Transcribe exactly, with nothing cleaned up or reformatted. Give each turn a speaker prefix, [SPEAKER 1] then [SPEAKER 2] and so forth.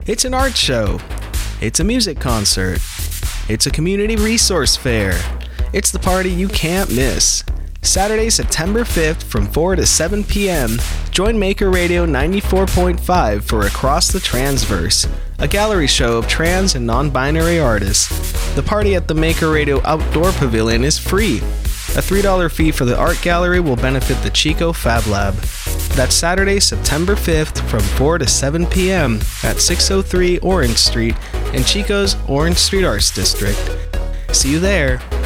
[SPEAKER 1] It's an art show. It's a music concert. It's a community resource fair. It's the party you can't miss. Saturday, September fifth from four to seven p.m. Join Maker Radio ninety-four point five for Across the Transverse, a gallery show of trans and non-binary artists. The party at the Maker Radio Outdoor Pavilion is free. A three dollars fee for the art gallery will benefit the Chico Fab Lab. That's Saturday, September fifth from four to seven p.m. at six oh three Orange Street in Chico's Orange Street Arts District. See you there.